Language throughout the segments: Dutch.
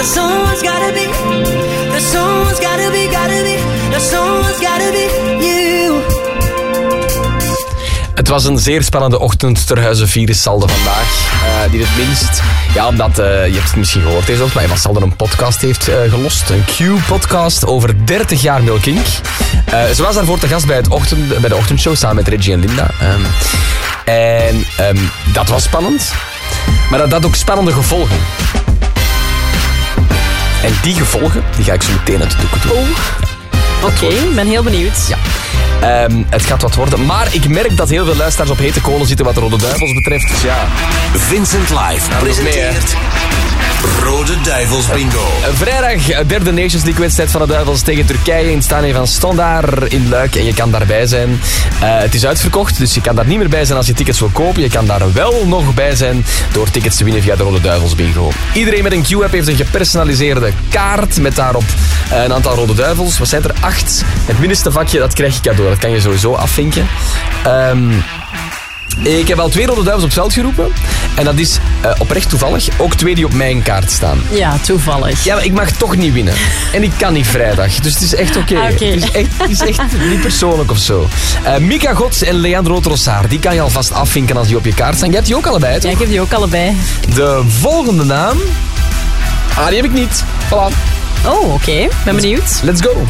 But someone's gotta be. There's someone's gotta be, gotta be. There's someone's gotta be you. Het was een zeer spannende ochtend ter huize Virus Salde vandaag. Die het minst... Ja, omdat je hebt het misschien gehoord deze ochtend, maar Eva Salde een podcast heeft gelost. Een Q-podcast over 30 jaar Milking. Ze was daarvoor te gast bij de ochtendshow samen met Reggie en Linda. Dat was spannend. Maar dat had ook spannende gevolgen. En die gevolgen, die ga ik zo meteen uit de doeken doen. Oké, ik ben heel benieuwd. Ja. Het gaat wat worden. Maar ik merk dat heel veel luisteraars op hete kolen zitten wat de Rode Duivels betreft. Dus ja. Vincent Live presenteert Rode Duivels Bingo. Vrijdag, derde Nations League wedstrijd van de Duivels tegen Turkije in het Stadion van Standaard in Luik. En je kan daarbij zijn. Het is uitverkocht, dus je kan daar niet meer bij zijn als je tickets wil kopen. Je kan daar wel nog bij zijn door tickets te winnen via de Rode Duivels Bingo. Iedereen met een Q-app heeft een gepersonaliseerde kaart met daarop een aantal Rode Duivels. Wat zijn er? 8. Het minste vakje, dat krijg je cadeau. Dat kan je sowieso afvinken. Ik heb al 2 Rode Duivels op het veld geroepen. En dat is oprecht toevallig ook 2 die op mijn kaart staan. Ja, toevallig. Ja, maar ik mag toch niet winnen. En ik kan niet vrijdag. Dus het is echt oké. Het is echt niet persoonlijk of zo. Mika Gods en Leandro Trossard, die kan je alvast afvinken als die op je kaart staan. Jij hebt die ook allebei, toch? Ja, ik heb die ook allebei. De volgende naam... die heb ik niet. Voilà. Oh, oké. Ben benieuwd. Let's go.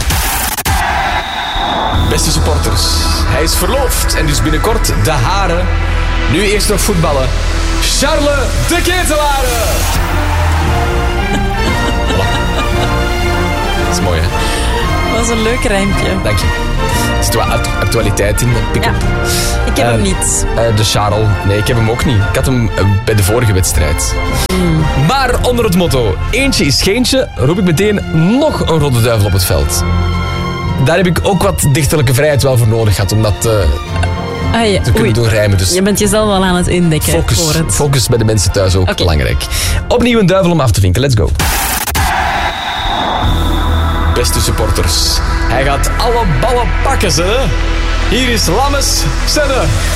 Beste supporters, hij is verloofd en dus binnenkort de haren. Nu eerst nog voetballen. Charles de Ketelare. Dat is mooi, hè? Dat was een leuk rijmpje. Dank je. Er zit wat actualiteit in, pick-up. Ja, ik heb hem niet. De Charles. Nee, ik heb hem ook niet. Ik had hem bij de vorige wedstrijd. Maar onder het motto, eentje is geentje, roep ik meteen nog een Rode Duivel op het veld. Daar heb ik ook wat dichterlijke vrijheid wel voor nodig gehad, om dat te kunnen doen rijmen. Dus je bent jezelf al aan het indekken. Focus bij de mensen thuis ook belangrijk. Opnieuw een duivel om af te vinken. Let's go. Beste supporters, hij gaat alle ballen pakken, ze. Hier is Lammes Senne.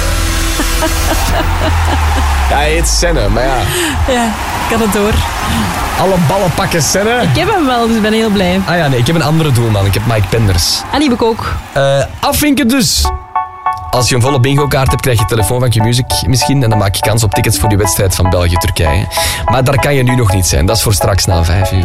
Ja, hij heet Senne, maar ja. Ja, ik had het door. Alle ballen pakken, Senne. Ik heb hem wel, dus ik ben heel blij. Ah ja, nee, ik heb een andere doelman. Ik heb Mike Penders. En die heb ik ook. Afvinken dus. Als je een volle bingo-kaart hebt, krijg je telefoon van Q-Music misschien. En dan maak je kans op tickets voor die wedstrijd van België-Turkije. Maar daar kan je nu nog niet zijn. Dat is voor straks na 5 uur.